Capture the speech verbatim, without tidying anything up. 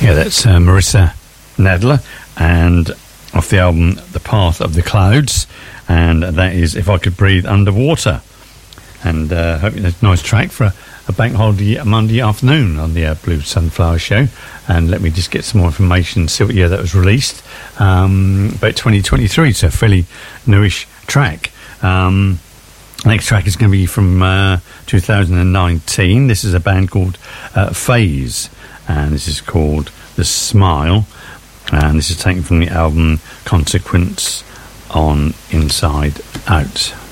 Yeah, that's uh, Marissa Nadler, and off the album The Path of the Clouds, and that is If I Could Breathe Underwater. And uh, hope it's a nice track for a, a bank holiday Monday afternoon on the uh, Blue Sunflower Show. And let me just get some more information, see what year that was released. Um, about twenty twenty-three, so a fairly newish track. Um, next track is going to be from uh, two thousand nineteen. This is a band called uh, Phase, and this is called The Smile, and this is taken from the album Consequence on Inside Out.